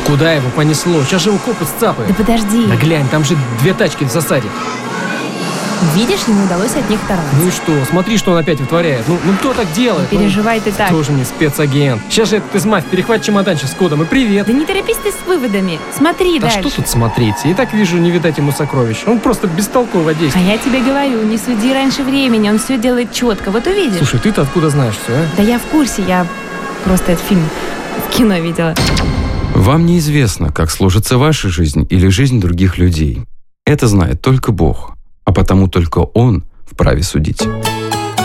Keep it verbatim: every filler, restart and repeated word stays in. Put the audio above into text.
Куда его понесло? Сейчас же его копы сцапают. Да подожди. Да глянь, там же две тачки в засаде. Видишь, ему удалось от них оторваться. Ну и что? Смотри, что он опять вытворяет. Ну, ну кто так делает? Не переживай ну, ты так. Тоже мне спецагент. Сейчас же этот измаф перехватит чемоданчик с кодом и привет. Да не торопись ты с выводами. Смотри да дальше. что тут смотреть? Я и так вижу, не видать ему сокровищ. Он просто бестолково А действует. я тебе говорю, не суди раньше времени, он все делает четко. Вот увидишь. Слушай, ты-то откуда знаешь все, а? Да я в курсе, я просто этот фильм в кино видела. Вам неизвестно, как сложится ваша жизнь или жизнь других людей. Это знает только Бог, а потому только Он вправе судить.